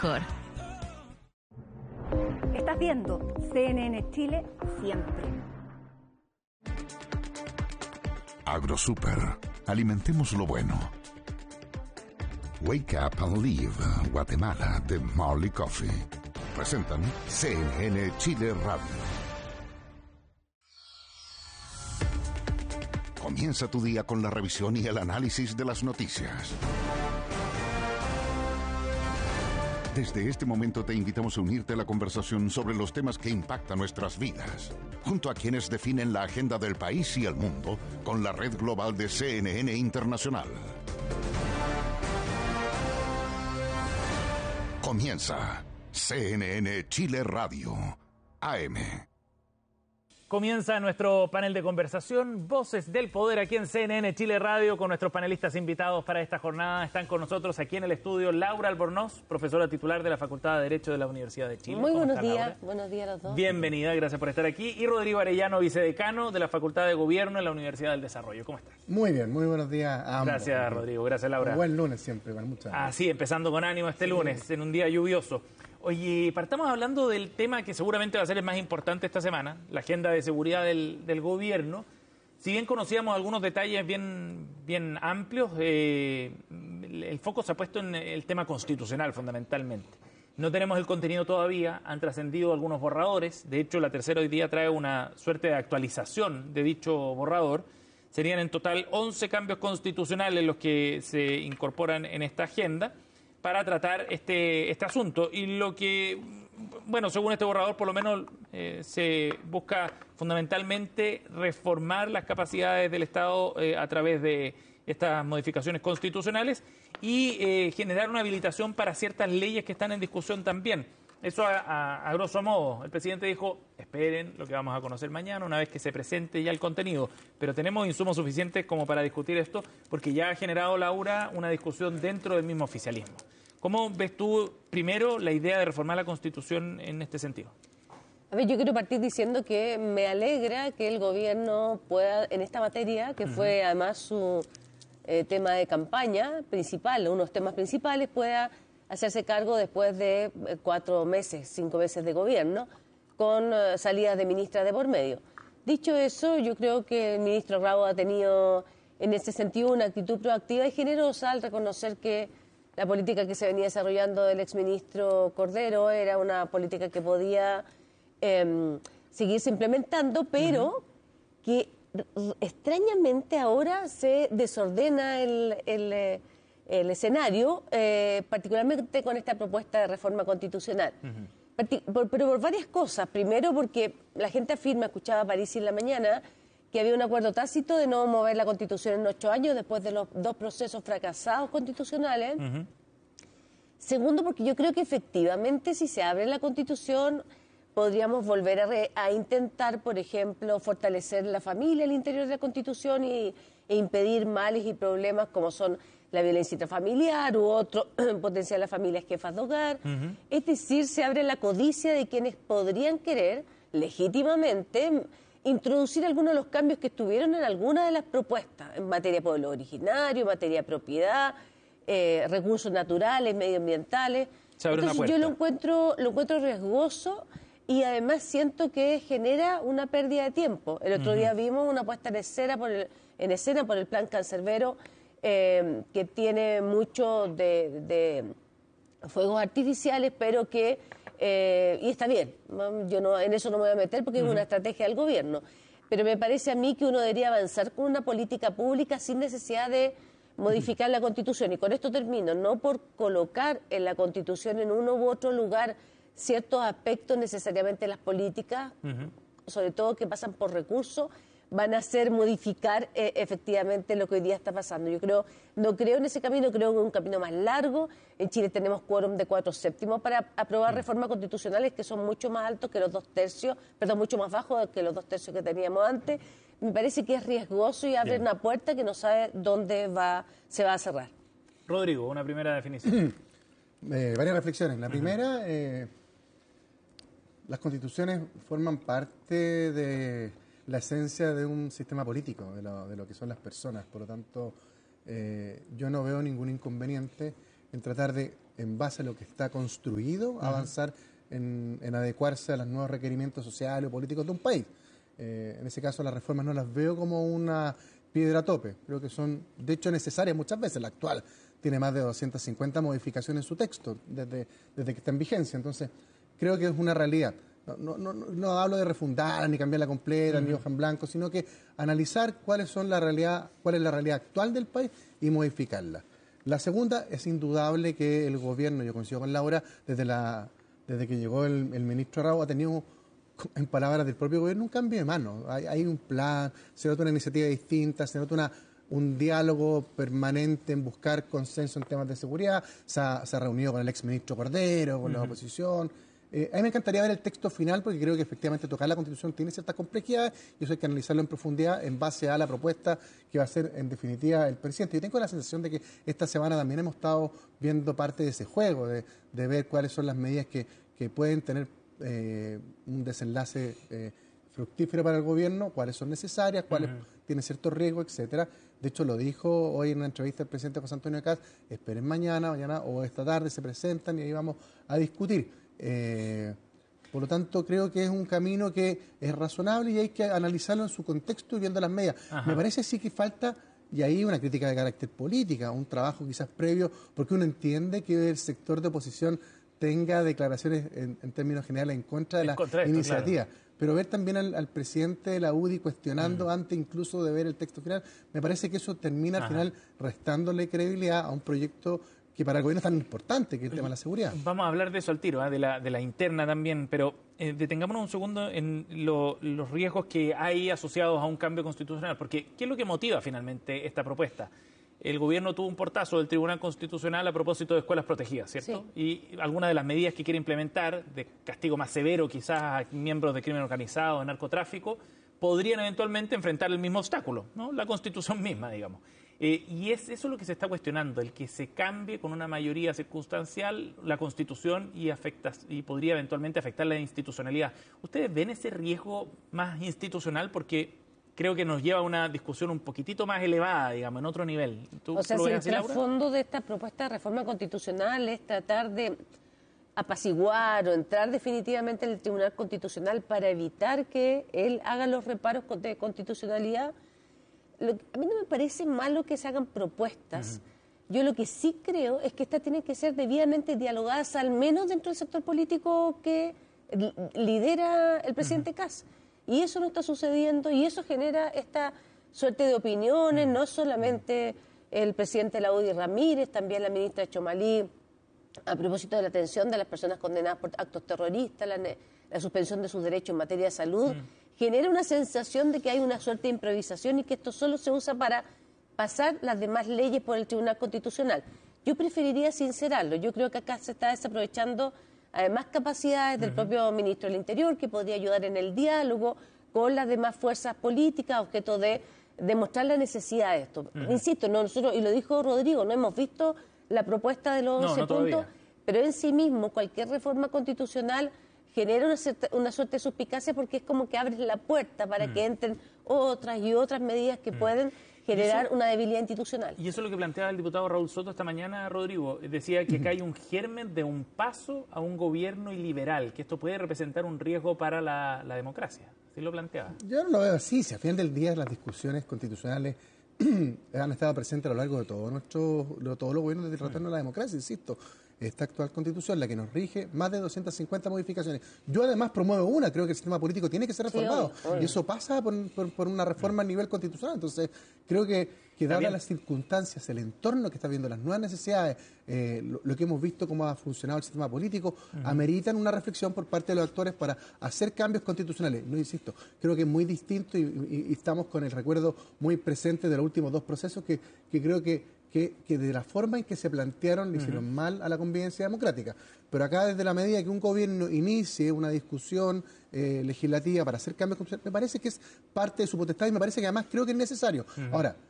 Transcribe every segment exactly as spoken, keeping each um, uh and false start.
mejor. Estás viendo C N N Chile siempre. AgroSuper. Alimentemos lo bueno. Wake Up and Live, Guatemala, de Marley Coffee. Presentan C N N Chile Radio. Comienza tu día con la revisión y el análisis de las noticias. Desde este momento te invitamos a unirte a la conversación sobre los temas que impactan nuestras vidas, junto a quienes definen la agenda del país y el mundo con la red global de C N N Internacional. Comienza C N N Chile Radio, A M. Comienza nuestro panel de conversación, Voces del Poder, aquí en C N N Chile Radio, con nuestros panelistas invitados para esta jornada. Están con nosotros aquí en el estudio Laura Albornoz, profesora titular de la Facultad de Derecho de la Universidad de Chile. Muy buenos estás, días, Laura? buenos días a los dos. Bienvenida, gracias por estar aquí. Y Rodrigo Arellano, vicedecano de la Facultad de Gobierno en la Universidad del Desarrollo. ¿Cómo estás? Muy bien, muy buenos días a ambos. Gracias, Rodrigo, gracias, Laura. Un buen lunes siempre, bueno, muchas gracias. Así, empezando con ánimo este sí. lunes, en un día lluvioso. Oye, partamos hablando del tema que seguramente va a ser el más importante esta semana, la agenda de seguridad del, del gobierno. Si bien conocíamos algunos detalles bien, bien amplios, eh, el foco se ha puesto en el tema constitucional fundamentalmente. No tenemos el contenido todavía, han trascendido algunos borradores. De hecho, la tercera hoy día trae una suerte de actualización de dicho borrador. Serían en total once cambios constitucionales los que se incorporan en esta agenda para tratar este, este asunto. Y lo que, bueno, según este borrador, por lo menos eh, se busca fundamentalmente reformar las capacidades del Estado eh, a través de estas modificaciones constitucionales y eh, generar una habilitación para ciertas leyes que están en discusión también. Eso a, a, a grosso modo. El presidente dijo, esperen lo que vamos a conocer mañana una vez que se presente ya el contenido. Pero tenemos insumos suficientes como para discutir esto porque ya ha generado, Laura, una discusión dentro del mismo oficialismo. ¿Cómo ves tú, primero, la idea de reformar la Constitución en este sentido? A ver, yo quiero partir diciendo que me alegra que el gobierno pueda, en esta materia, que uh-huh. fue además su eh, tema de campaña principal, uno de los temas principales, pueda hacerse cargo después de cuatro meses, cinco meses de gobierno, con uh, salidas de ministra de por medio. Dicho eso, yo creo que el ministro Rabo ha tenido, en ese sentido, una actitud proactiva y generosa al reconocer que la política que se venía desarrollando del exministro Cordero era una política que podía eh, seguirse implementando, pero uh-huh. que extrañamente ahora se desordena el, el, el escenario, eh, particularmente con esta propuesta de reforma constitucional. Uh-huh. Parti- por, pero por varias cosas. Primero porque la gente afirma, escuchaba a París en la mañana, que había un acuerdo tácito de no mover la Constitución en ocho años después de los dos procesos fracasados constitucionales. Uh-huh. Segundo, porque yo creo que efectivamente si se abre la Constitución podríamos volver a, re, a intentar, por ejemplo, fortalecer la familia al interior de la Constitución y, e impedir males y problemas como son la violencia intrafamiliar u otro potencial a las familias jefas de hogar. Uh-huh. Es decir, se abre la codicia de quienes podrían querer legítimamente introducir algunos de los cambios que estuvieron en algunas de las propuestas en materia de pueblo originario, en materia de propiedad, eh, recursos naturales, medioambientales. Se abre Entonces una yo lo encuentro, lo encuentro riesgoso y además siento que genera una pérdida de tiempo. El otro uh-huh. día vimos una puesta en escena por el, en escena por el Plan Cancerbero eh, que tiene mucho de, de fuegos artificiales, pero que Eh, y está bien, yo no, en eso no me voy a meter porque uh-huh. es una estrategia del gobierno, pero me parece a mí que uno debería avanzar con una política pública sin necesidad de modificar uh-huh. la Constitución. Y con esto termino, no por colocar en la Constitución en uno u otro lugar ciertos aspectos necesariamente de las políticas, uh-huh. sobre todo que pasan por recursos, van a hacer modificar eh, efectivamente lo que hoy día está pasando. Yo creo, no creo en ese camino, creo en un camino más largo. En Chile tenemos quórum de cuatro séptimos para aprobar mm. reformas constitucionales que son mucho más altos que los dos tercios, perdón, mucho más bajos que los dos tercios que teníamos antes. Me parece que es riesgoso y abre Bien. una puerta que no sabe dónde va, se va a cerrar. Rodrigo, una primera definición. eh, varias reflexiones. La primera, eh, las constituciones forman parte de la esencia de un sistema político, de lo, de lo que son las personas. Por lo tanto, eh, yo no veo ningún inconveniente en tratar de, en base a lo que está construido, uh-huh. avanzar en, en adecuarse a los nuevos requerimientos sociales o políticos de un país. Eh, en ese caso las reformas no las veo como una piedra a tope, creo que son de hecho necesarias muchas veces. La actual tiene más de doscientas cincuenta modificaciones en su texto desde, desde que está en vigencia, entonces creo que es una realidad. No, no, no, no hablo de refundarla, ni cambiarla completa, uh-huh. ni hoja en blanco, sino que analizar cuáles son la realidad, cuál es la realidad actual del país y modificarla. La segunda, es indudable que el gobierno, yo coincido con Laura, desde la desde que llegó el, el ministro Arrau ha tenido, en palabras del propio gobierno, un cambio de mano. Hay, hay un plan, se nota una iniciativa distinta, se nota una, un diálogo permanente en buscar consenso en temas de seguridad. Se ha, se ha reunido con el exministro Cordero, con uh-huh. la oposición. Eh, a mí me encantaría ver el texto final porque creo que efectivamente tocar la Constitución tiene ciertas complejidades y eso hay que analizarlo en profundidad en base a la propuesta que va a hacer en definitiva el presidente. Yo tengo la sensación de que esta semana también hemos estado viendo parte de ese juego, de, de ver cuáles son las medidas que, que pueden tener eh, un desenlace eh, fructífero para el gobierno, cuáles son necesarias, cuáles uh-huh. tienen cierto riesgo, etcétera. De hecho, lo dijo hoy en una entrevista el presidente José Antonio Kast, esperen mañana, mañana o esta tarde se presentan y ahí vamos a discutir. Eh, por lo tanto, creo que es un camino que es razonable y hay que analizarlo en su contexto y viendo las medidas. Ajá. Me parece sí que falta, y ahí una crítica de carácter política, un trabajo quizás previo, porque uno entiende que el sector de oposición tenga declaraciones en, en términos generales en contra de la iniciativa. Claro. Pero ver también al, al presidente de la U D I cuestionando uh-huh. antes incluso de ver el texto final, me parece que eso termina Ajá. al final restándole credibilidad a un proyecto que para el gobierno es tan importante, que es el tema de la seguridad. Vamos a hablar de eso al tiro, ¿eh? de, la, de la interna también, pero eh, detengámonos un segundo en lo, los riesgos que hay asociados a un cambio constitucional, porque ¿qué es lo que motiva finalmente esta propuesta? El gobierno tuvo un portazo del Tribunal Constitucional a propósito de escuelas protegidas, ¿cierto? Sí. Y algunas de las medidas que quiere implementar, de castigo más severo quizás a miembros de crimen organizado, de narcotráfico, podrían eventualmente enfrentar el mismo obstáculo, ¿no? La Constitución misma, digamos. Eh, y es eso lo que se está cuestionando, el que se cambie con una mayoría circunstancial la Constitución y, afecta, y podría eventualmente afectar la institucionalidad. ¿Ustedes ven ese riesgo más institucional? Porque creo que nos lleva a una discusión un poquitito más elevada, digamos, en otro nivel. O sea, si el trasfondo de esta propuesta de reforma constitucional es tratar de apaciguar o entrar definitivamente en el Tribunal Constitucional para evitar que él haga los reparos de constitucionalidad, Lo, a mí no me parece malo que se hagan propuestas. Uh-huh. Yo lo que sí creo es que estas tienen que ser debidamente dialogadas, al menos dentro del sector político que lidera el presidente uh-huh. Kast. Y eso no está sucediendo y eso genera esta suerte de opiniones, uh-huh. no solamente el presidente de la U D I, Ramírez, también la ministra Chomalí, a propósito de la atención de las personas condenadas por actos terroristas, la, la suspensión de sus derechos en materia de salud. Uh-huh. Genera una sensación de que hay una suerte de improvisación y que esto solo se usa para pasar las demás leyes por el Tribunal Constitucional. Yo preferiría sincerarlo. Yo creo que acá se está desaprovechando además capacidades del uh-huh. propio ministro del Interior, que podría ayudar en el diálogo con las demás fuerzas políticas, objeto de demostrar la necesidad de esto. Uh-huh. Insisto, no, nosotros, y lo dijo Rodrigo, no hemos visto la propuesta de los no, once no puntos, todavía. Pero en sí mismo cualquier reforma constitucional genera una, cierta, una suerte de suspicacia porque es como que abres la puerta para mm. que entren otras y otras medidas que mm. pueden generar eso, una debilidad institucional. Y eso es lo que planteaba el diputado Raúl Soto esta mañana, Rodrigo. Decía que acá hay un germen de un paso a un gobierno iliberal, que esto puede representar un riesgo para la, la democracia. ¿Sí lo planteaba? Yo no lo veo así. Si al final del día las discusiones constitucionales han estado presentes a lo largo de todo nuestro, de todos los gobiernos de retorno a la democracia, insisto. Esta actual Constitución, la que nos rige, más de doscientas cincuenta modificaciones. Yo además promuevo una, creo que el sistema político tiene que ser reformado. Sí, obvio, obvio. Y eso pasa por, por, por una reforma a nivel constitucional. Entonces, creo que, que dadas las circunstancias, el entorno que está viendo, las nuevas necesidades, eh, lo, lo que hemos visto cómo ha funcionado el sistema político, uh-huh. ameritan una reflexión por parte de los actores para hacer cambios constitucionales. No insisto, creo que es muy distinto y, y, y estamos con el recuerdo muy presente de los últimos dos procesos que, que creo que Que, que de la forma en que se plantearon le hicieron uh-huh. mal a la convivencia democrática. Pero acá, desde la medida que un gobierno inicie una discusión eh, legislativa para hacer cambios, me parece que es parte de su potestad y me parece que además creo que es necesario. Uh-huh. Ahora,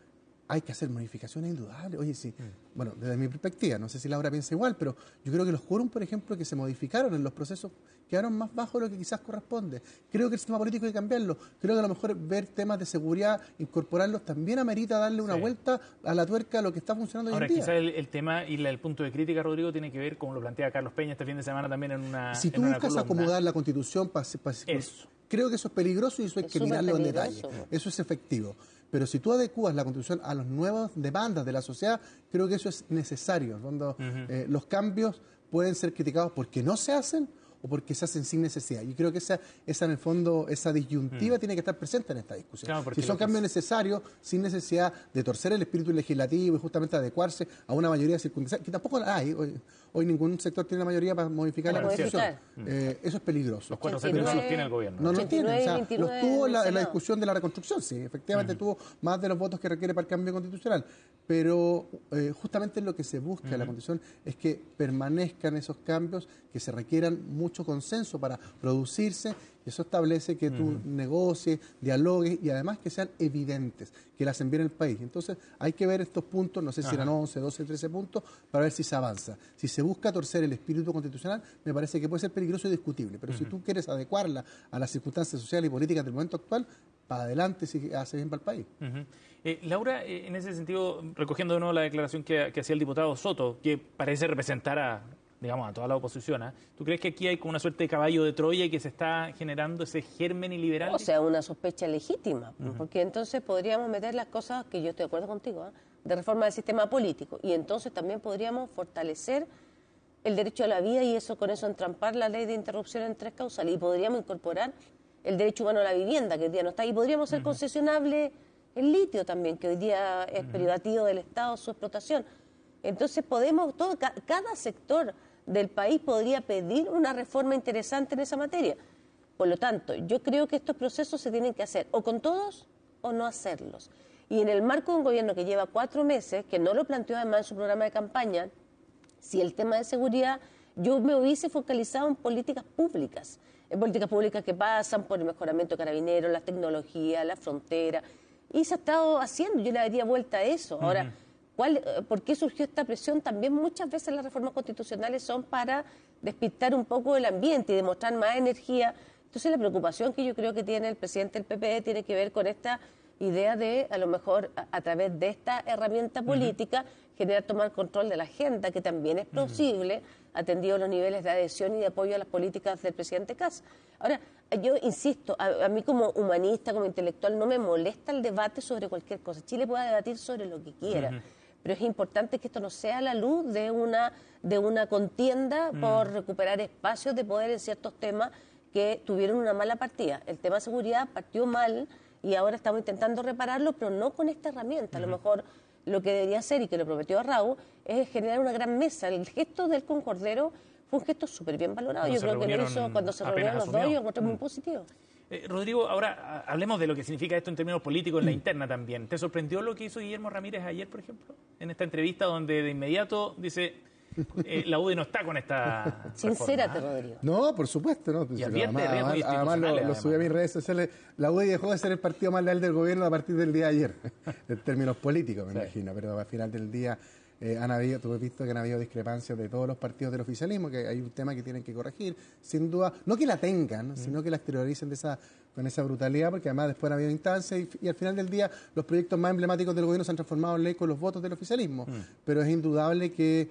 hay que hacer modificaciones indudables. Oye, sí, mm. bueno, desde mi perspectiva, no sé si Laura piensa igual, pero yo creo que los quórum, por ejemplo, que se modificaron en los procesos, quedaron más bajos de lo que quizás corresponde. Creo que el sistema político hay que cambiarlo. Creo que a lo mejor ver temas de seguridad, incorporarlos, también amerita darle una sí. vuelta a la tuerca a lo que está funcionando Ahora, hoy en día. Ahora, quizás el, el tema y la, el punto de crítica, Rodrigo, tiene que ver, como lo plantea Carlos Peña este fin de semana también en una Si tú en una buscas columna. acomodar la Constitución para... Eso. Creo que eso es peligroso y eso hay es que mirarlo en detalle. Peligroso. Eso es efectivo. Pero si tú adecuas la Constitución a las nuevas demandas de la sociedad, creo que eso es necesario. Cuando uh-huh. eh, los cambios pueden ser criticados porque no se hacen o porque se hacen sin necesidad. Y creo que esa, esa en el fondo, esa disyuntiva mm. tiene que estar presente en esta discusión. Claro, si son cambios es... necesarios, sin necesidad de torcer el espíritu legislativo y justamente adecuarse a una mayoría circunstancial, que tampoco la hay. Hoy, hoy ningún sector tiene la mayoría para modificar para la Constitución. Mm. Eh, eso es peligroso. Los cuatro sectores no los tiene el gobierno. No los tiene. O sea, los tuvo en la, la discusión de la reconstrucción, sí. Efectivamente mm. tuvo más de los votos que requiere para el cambio constitucional. Pero eh, justamente lo que se busca mm. en la Constitución es que permanezcan esos cambios, que se requieran mucho consenso para producirse, y eso establece que tú uh-huh. negocies, dialogues y además que sean evidentes, que le hacen bien al país. Entonces hay que ver estos puntos, no sé si Ajá. eran once, doce, trece puntos, para ver si se avanza. Si se busca torcer el espíritu constitucional, me parece que puede ser peligroso y discutible, pero uh-huh. si tú quieres adecuarla a las circunstancias sociales y políticas del momento actual, para adelante si hace bien para el país. Uh-huh. Eh, Laura, eh, en ese sentido, recogiendo de nuevo la declaración que, que hacía el diputado Soto, que parece representar a... digamos, a toda la oposición, ¿eh? ¿Tú crees que aquí hay como una suerte de caballo de Troya y que se está generando ese germen iliberal? O sea, una sospecha legítima, uh-huh. porque entonces podríamos meter las cosas, que yo estoy de acuerdo contigo, ¿eh? de reforma del sistema político, y entonces también podríamos fortalecer el derecho a la vida y eso con eso entrampar la ley de interrupción en tres causales, y podríamos incorporar el derecho humano a la vivienda, que hoy día no está, y podríamos ser uh-huh. concesionable el litio también, que hoy día es uh-huh. privativo del Estado su explotación. Entonces podemos, todo, cada sector del país podría pedir una reforma interesante en esa materia. Por lo tanto, yo creo que estos procesos se tienen que hacer o con todos o no hacerlos. Y en el marco de un gobierno que lleva cuatro meses, que no lo planteó además en su programa de campaña, si el tema de seguridad, yo me hubiese focalizado en políticas públicas, en políticas públicas que pasan por el mejoramiento de carabineros, las tecnologías, la frontera, y se ha estado haciendo, yo le daría vuelta a eso. Ahora, uh-huh. ¿Cuál, ¿por qué surgió esta presión? También muchas veces las reformas constitucionales son para despistar un poco el ambiente y demostrar más energía. Entonces la preocupación que yo creo que tiene el presidente del P P D tiene que ver con esta idea de, a lo mejor, a, a través de esta herramienta política, uh-huh. generar, tomar control de la agenda, que también es plausible, uh-huh. atendido los niveles de adhesión y de apoyo a las políticas del presidente Kast. Ahora, yo insisto, a, a mí como humanista, como intelectual, no me molesta el debate sobre cualquier cosa. Chile puede debatir sobre lo que quiera. Uh-huh. Pero es importante que esto no sea la luz de una, de una contienda mm. por recuperar espacios de poder en ciertos temas que tuvieron una mala partida. El tema de seguridad partió mal y ahora estamos intentando repararlo, pero no con esta herramienta. Mm. A lo mejor lo que debería hacer, y que lo prometió Raúl, es generar una gran mesa. El gesto del concordero fue un gesto súper bien valorado. Cuando yo creo que lo hizo cuando se reunieron los dos, yo lo encontré mm. muy positivo. Eh, Rodrigo, ahora hablemos de lo que significa esto en términos políticos en la interna también. ¿Te sorprendió lo que hizo Guillermo Ramírez ayer, por ejemplo? En esta entrevista donde de inmediato dice, eh, la U D I no está con esta Sincérate, reforma, ¿eh? Rodrigo. No, por supuesto. No. Y advierte de riesgos además, además lo, lo subí a mis redes sociales. La U D I dejó de ser el partido más leal del gobierno a partir del día de ayer, en términos políticos, me sí. imagino. Pero al final del día... Eh, han habido, tú has visto que han habido discrepancias de todos los partidos del oficialismo, que hay un tema que tienen que corregir, sin duda, no que la tengan, mm. sino que la exterioricen de esa, con esa brutalidad, porque además después han habido instancias y, y al final del día los proyectos más emblemáticos del gobierno se han transformado en ley con los votos del oficialismo, mm. pero es indudable que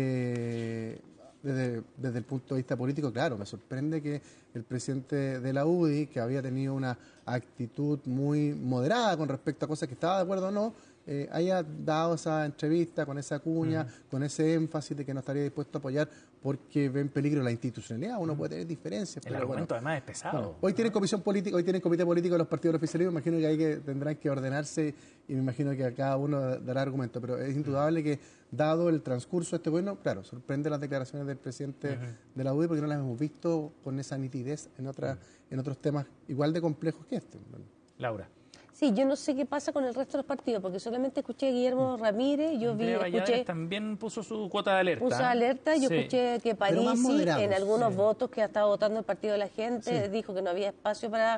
eh, desde, desde el punto de vista político, claro, me sorprende que el presidente de la U D I, que había tenido una actitud muy moderada con respecto a cosas que estaba de acuerdo o no, Eh, haya dado esa entrevista con esa cuña, uh-huh. con ese énfasis de que no estaría dispuesto a apoyar porque ve en peligro la institucionalidad. Uno uh-huh. puede tener diferencias. El pero argumento bueno, además es pesado. Bueno, hoy tienen comisión política, hoy tienen comité político de los partidos del oficialismo, me imagino que ahí que tendrán que ordenarse y me imagino que cada uno dará argumentos, pero es indudable que dado el transcurso de este gobierno, claro, sorprende las declaraciones del presidente uh-huh. de la U D I porque no las hemos visto con esa nitidez en, otra, uh-huh. en otros temas igual de complejos que este. Laura. Sí, yo no sé qué pasa con el resto de los partidos, porque solamente escuché a Guillermo Ramírez, yo vi, escuché... también puso su cuota de alerta. Puso alerta, yo sí. escuché que Parisi, en algunos sí. votos que ha estado votando el Partido de la Gente, sí. dijo que no había espacio para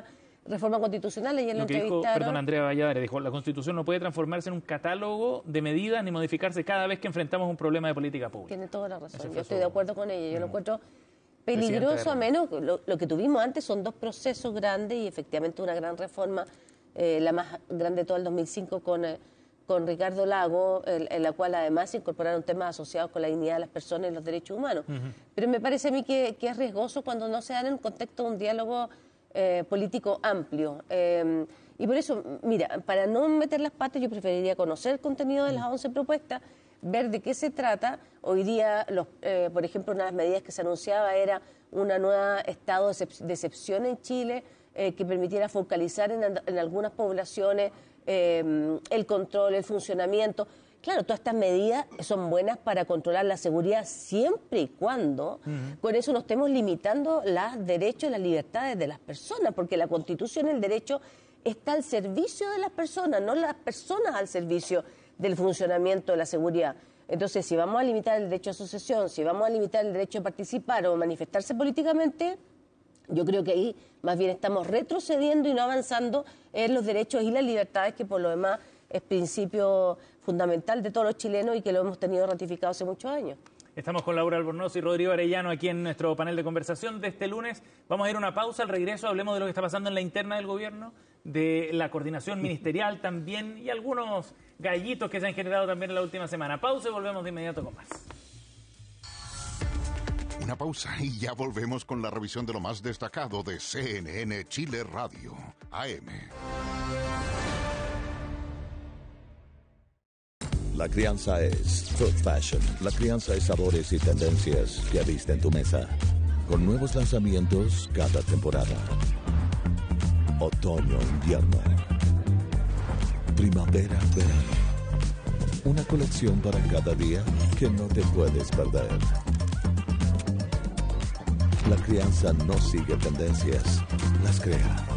reforma constitucional. Ayer lo, lo que dijo, entrevistaron. perdón, Andrea Valladares, dijo, la Constitución no puede transformarse en un catálogo de medidas ni modificarse cada vez que enfrentamos un problema de política pública. Tiene toda la razón, yo su... estoy de acuerdo con ella. Yo mm. lo encuentro peligroso, a menos lo, lo que tuvimos antes son dos procesos grandes y efectivamente una gran reforma, eh, la más grande de todo el dos mil cinco con, eh, con Ricardo Lago, en, en la cual además se incorporaron temas asociados con la dignidad de las personas y los derechos humanos. Uh-huh. Pero me parece a mí que, que es riesgoso cuando no se dan en un contexto de un diálogo eh, político amplio. Eh, y por eso, mira, para no meter las patas, yo preferiría conocer el contenido de las once propuestas, ver de qué se trata. Hoy día, los, eh, por ejemplo, una de las medidas que se anunciaba era un nuevo estado de excepción en Chile eh, que permitiera focalizar en, en algunas poblaciones eh, el control, el funcionamiento. Claro, todas estas medidas son buenas para controlar la seguridad siempre y cuando uh-huh. con eso no estemos limitando los derechos y las libertades de las personas, porque la Constitución, el derecho, está al servicio de las personas, no las personas al servicio del funcionamiento de la seguridad. Entonces, si vamos a limitar el derecho a asociación, si vamos a limitar el derecho a participar o manifestarse políticamente, yo creo que ahí más bien estamos retrocediendo y no avanzando en los derechos y las libertades, que por lo demás es principio fundamental de todos los chilenos y que lo hemos tenido ratificado hace muchos años. Estamos con Laura Albornoz y Rodrigo Arellano aquí en nuestro panel de conversación de este lunes. Vamos a ir a una pausa, al regreso hablemos de lo que está pasando en la interna del gobierno, de la coordinación ministerial también y algunos gallitos que se han generado también en la última semana. Pausa y volvemos de inmediato con más. Una pausa y ya volvemos con la revisión de lo más destacado de C N N Chile Radio, A M. La crianza es Food Fashion. La crianza es sabores y tendencias que viste en tu mesa. Con nuevos lanzamientos cada temporada. Otoño, invierno. Primavera, verano. Una colección para cada día que no te puedes perder. La crianza no sigue tendencias, las crea.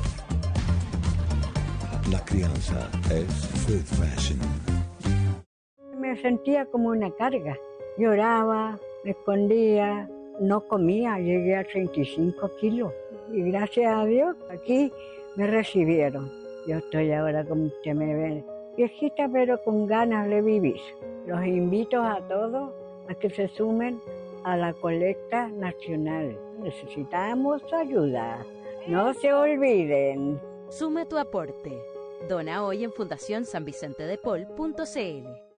La crianza es Food Fashion. Me sentía como una carga. Lloraba, me escondía, no comía, llegué a treinta y cinco kilos. Y gracias a Dios, aquí me recibieron. Yo estoy ahora, como usted me ve, viejita, pero con ganas de vivir. Los invito a todos a que se sumen a la colecta nacional. Necesitamos ayuda. No se olviden. Sume tu aporte. Dona hoy en fundación san vicente de paul punto c l.